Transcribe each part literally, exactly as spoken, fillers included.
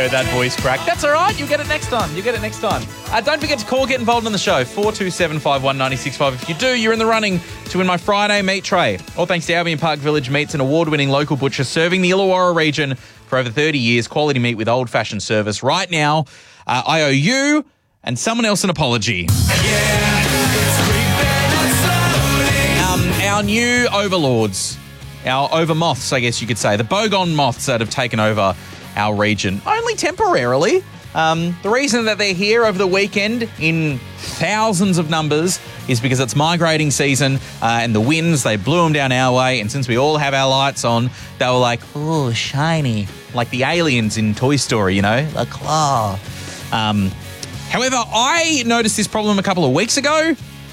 know, that voice crack. That's all right. You'll get it next time. You'll get it next time. Uh, don't forget to call, get involved in the show. four two seven five one nine six five. If you do, you're in the running to win my Friday meat tray. All thanks to Albion Park Village Meats, an award-winning local butcher serving the Illawarra region for over thirty years. Quality meat with old-fashioned service. Right now, uh, I owe you and someone else an apology. Um, our new overlords, our overmoths, I guess you could say, the Bogon moths that have taken over our region, only temporarily. Um, the reason that they're here over the weekend in thousands of numbers is because it's migrating season uh, and the winds, they blew them down our way. And since we all have our lights on, they were like, oh, shiny, like the aliens in Toy Story, you know, a claw. Um, however, I noticed this problem a couple of weeks ago.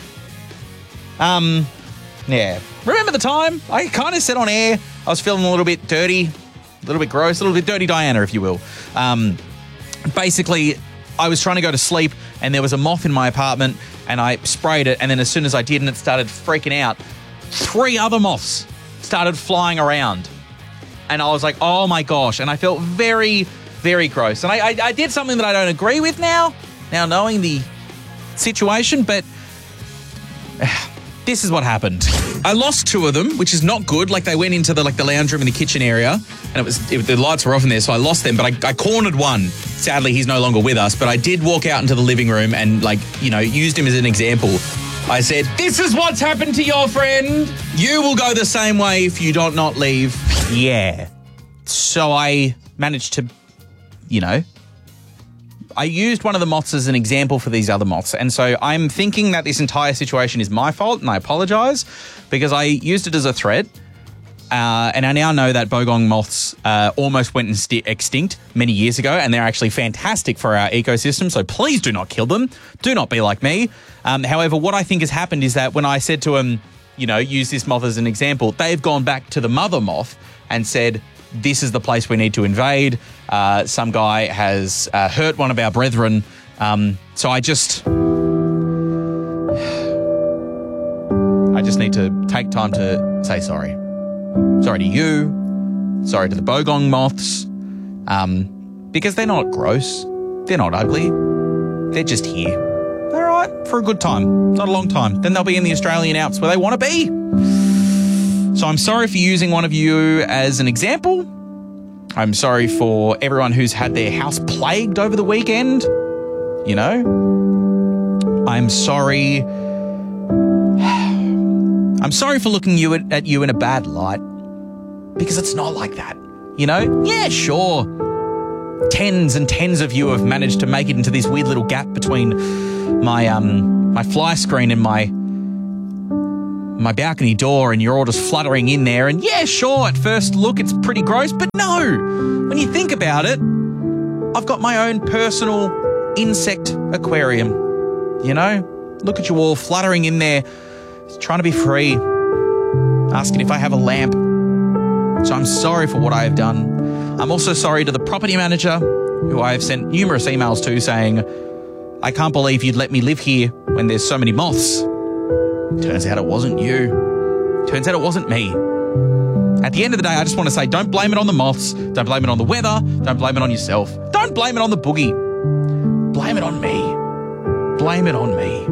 Um, yeah. Remember the time? I kind of said on air I was feeling a little bit dirty, a little bit gross, a little bit dirty Diana, if you will. Um, basically, I was trying to go to sleep and there was a moth in my apartment and I sprayed it, and then as soon as I did and it started freaking out, three other moths started flying around. And I was like, oh my gosh. And I felt very, very gross. And I, I, I did something that I don't agree with now, now knowing the situation, but this is what happened. I lost two of them, which is not good. Like, they went into the like the lounge room in the kitchen area, and it was it, the lights were off in there, so I lost them. But I, I cornered one. Sadly, he's no longer with us. But I did walk out into the living room and, like, you know, used him as an example. I said, "This is what's happened to your friend. You will go the same way if you don't not leave." Yeah. So I managed to, you know. I used one of the moths as an example for these other moths. And so I'm thinking that this entire situation is my fault, and I apologise because I used it as a threat. Uh, and I now know that Bogong moths uh, almost went extinct many years ago, and they're actually fantastic for our ecosystem. So please do not kill them. Do not be like me. Um, however, what I think has happened is that when I said to them, you know, use this moth as an example, they've gone back to the mother moth and said, this is the place we need to invade. Uh, some guy has uh, hurt one of our brethren. Um, so I just... I just need to take time to say sorry. Sorry to you. Sorry to the Bogong moths. Um, because they're not gross. They're not ugly. They're just here. They're all right for a good time. Not a long time. Then they'll be in the Australian Alps where they want to be. So I'm sorry for using one of you as an example. I'm sorry for everyone who's had their house plagued over the weekend. You know? I'm sorry. I'm sorry for looking you at, at you in a bad light. Because it's not like that. You know? Yeah, sure. Tens and tens of you have managed to make it into this weird little gap between my um my fly screen and my my balcony door, and you're all just fluttering in there. And yeah, sure, at first look, it's pretty gross, but no, when you think about it, I've got my own personal insect aquarium, you know? Look at you all fluttering in there, trying to be free, asking if I have a lamp. So I'm sorry for what I have done. I'm also sorry to the property manager, who I have sent numerous emails to saying, I can't believe you'd let me live here when there's so many moths. Turns out it wasn't you. Turns out it wasn't me. At the end of the day, I just want to say, don't blame it on the moths. Don't blame it on the weather. Don't blame it on yourself. Don't blame it on the boogie. Blame it on me. Blame it on me.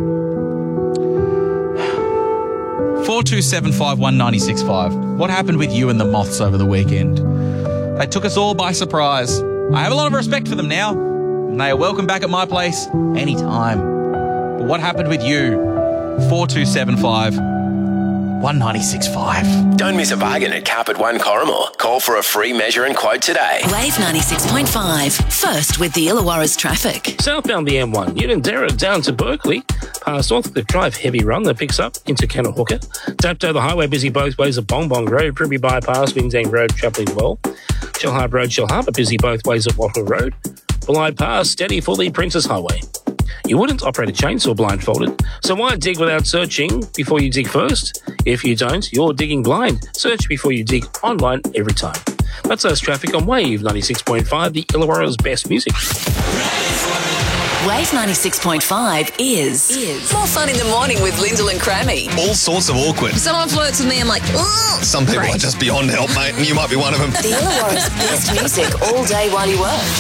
four two seven five one nine six five. What happened with you and the moths over the weekend? They took us all by surprise. I have a lot of respect for them now, and they are welcome back at my place anytime. But what happened with you? four two seven five one nine six five. Don't miss a bargain at Carpet One Corrimal. Call for a free measure and quote today. Wave ninety-six point five. First with the Illawarra's traffic. Southbound the M one, Unanderra down to Berkeley, past Northcliffe Drive, heavy run that picks up into Kenilhooka. Dapto the highway busy both ways at Bongbong Road, Primby Bypass, Windang Road travelling well. Shellharbour Road, Shellharbour busy both ways at Wattle Road. Bullide Pass steady for the Princess Highway. You wouldn't operate a chainsaw blindfolded, so why dig without searching before you dig first? If you don't, you're digging blind. Search before you dig online every time. That's us traffic on Wave ninety-six point five, the Illawarra's best music. Wave ninety-six point five is, is more fun in the morning with Lyndall and Crammy. All sorts of awkward. Someone flirts with me, I'm like, ugh. Some people Great. are just beyond help, mate, and you might be one of them. The Illawarra's best music all day while you work.